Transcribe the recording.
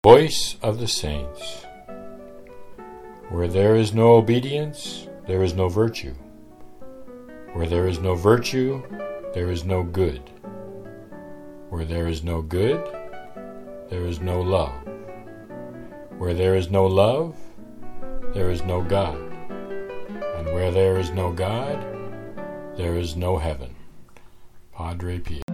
voice of the saints. Where there is no obedience, there is no virtue. Where there is no virtue, there is no good. Where there is no good, there is no love. Where there is no love, there is no God. And where there is no God, there is no heaven. Padre Pio.